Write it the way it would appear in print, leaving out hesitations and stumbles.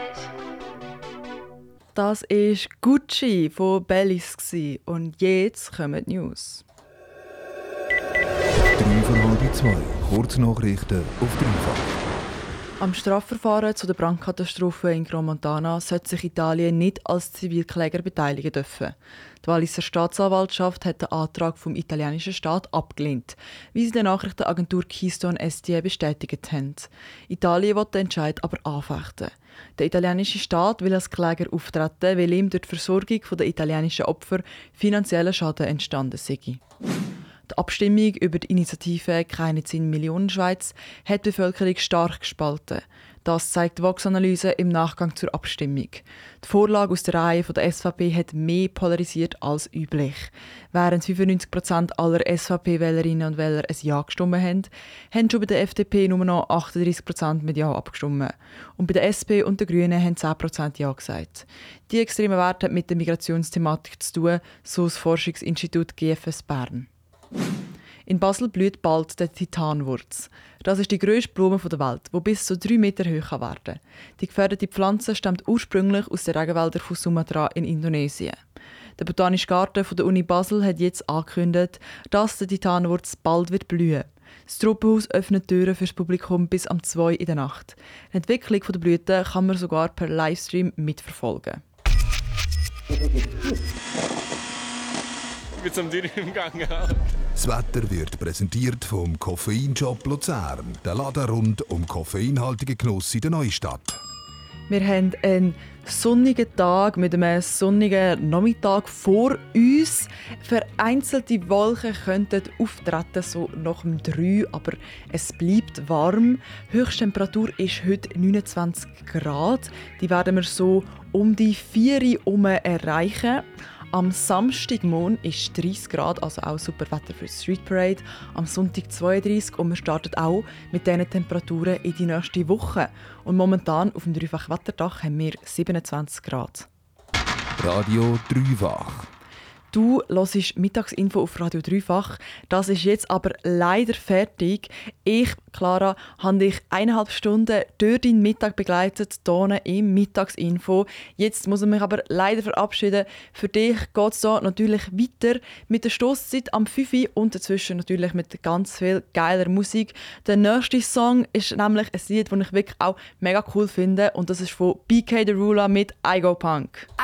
Das war Gucci von Bellis und jetzt kommen die News. 3:30, Kurznachrichten auf Dreifach. Am Strafverfahren zu der Brandkatastrophe in Gromontana sollte sich Italien nicht als Zivilkläger beteiligen dürfen. Die Walliser Staatsanwaltschaft hat den Antrag vom italienischen Staat abgelehnt, wie sie der Nachrichtenagentur Keystone SDA bestätigt haben. Italien will den Entscheid aber anfechten. Der italienische Staat will als Kläger auftreten, weil ihm durch die Versorgung der italienischen Opfer finanzieller Schaden entstanden sei. Die Abstimmung über die Initiative «Keine 10 Millionen Schweiz» hat die Bevölkerung stark gespalten. Das zeigt die Vox-Analyse im Nachgang zur Abstimmung. Die Vorlage aus der Reihe der SVP hat mehr polarisiert als üblich. Während 95% aller SVP-Wählerinnen und Wähler ein Ja gestimmt haben schon bei der FDP nur noch 38% mit Ja abgestimmt. Und bei der SP und den Grünen haben 10% Ja gesagt. Die extremen Werte haben mit der Migrationsthematik zu tun, so das Forschungsinstitut GFS Bern. In Basel blüht bald der Titanwurz. Das ist die grösste Blume der Welt, die bis zu 3 Meter hoch werden kann. Die gefährdete Pflanze stammt ursprünglich aus den Regenwäldern von Sumatra in Indonesien. Der Botanische Garten der Uni Basel hat jetzt angekündigt, dass der Titanwurz bald blühen wird. Das Tropenhaus öffnet die Türen für das Publikum bis am 2 in der Nacht. Die Entwicklung der Blüten kann man sogar per Livestream mitverfolgen. Ich bin zum Tür im Gang. Das Wetter wird präsentiert vom Koffeinshop Luzern, der Laden rund um koffeinhaltigen Genuss in der Neustadt. Wir haben einen sonnigen Tag mit einem sonnigen Nachmittag vor uns. Vereinzelte Wolken könnten auftreten, so nach dem 3, aber es bleibt warm. Höchsttemperatur ist heute 29 Grad. Die werden wir so um die 4 Uhr erreichen. Am Samstagmorgen ist 30 Grad, also auch super Wetter für die Street Parade. Am Sonntag 32 und wir starten auch mit diesen Temperaturen in die nächste Woche. Und momentan auf dem Dreifach-Wetterdach haben wir 27 Grad. Radio Dreifach. Du hörst Mittagsinfo auf Radio Dreifach. Das ist jetzt aber leider fertig. Ich, Clara, habe dich 1,5 Stunden durch deinen Mittag begleitet, hier im Mittagsinfo. Jetzt muss ich mich aber leider verabschieden. Für dich geht es hier natürlich weiter mit der Stosszeit am 5 Uhr und dazwischen natürlich mit ganz viel geiler Musik. Der nächste Song ist nämlich ein Lied, das ich wirklich auch mega cool finde. Und das ist von BK The Ruler mit I Go Punk.